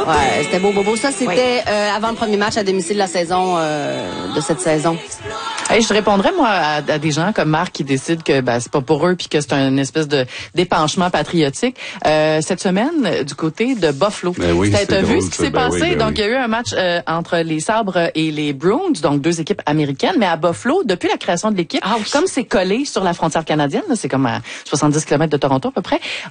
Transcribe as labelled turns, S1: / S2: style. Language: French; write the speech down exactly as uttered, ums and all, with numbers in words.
S1: Ouais, c'était beau, beau, beau. Ça, c'était
S2: Oui.
S1: euh, avant le premier match à domicile de la saison, euh, de cette saison.
S2: Hey, je répondrais, moi, à, à des gens comme Marc qui décident que ben, c'est pas pour eux puis que c'est une espèce de d'épanchement patriotique. Euh, cette semaine, du côté de Buffalo,
S3: ben oui,
S2: t'as, t'as vu
S3: drôle,
S2: ce qui
S3: ça.
S2: s'est
S3: Ben
S2: passé?
S3: oui, ben
S2: donc,
S3: oui.
S2: il y a eu un match euh, entre les Sabres et les Bruins, donc deux équipes américaines, mais à Buffalo, depuis la création de l'équipe,
S1: Ah oui.
S2: comme c'est collé sur la frontière canadienne, là, c'est comme à soixante-dix kilomètres de Toronto à peu près,